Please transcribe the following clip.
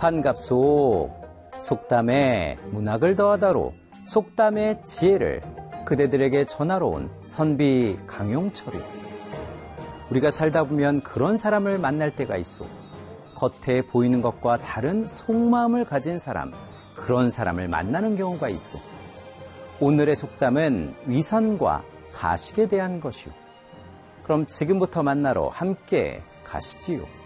판갑소 속담에 문학을 더하다로 속담의 지혜를 그대들에게 전하러 온 선비 강용철이. 우리가 살다 보면 그런 사람을 만날 때가 있어. 겉에 보이는 것과 다른 속마음을 가진 사람, 그런 사람을 만나는 경우가 있어. 오늘의 속담은 위선과 가식에 대한 것이요. 그럼 지금부터 만나러 함께 가시지요.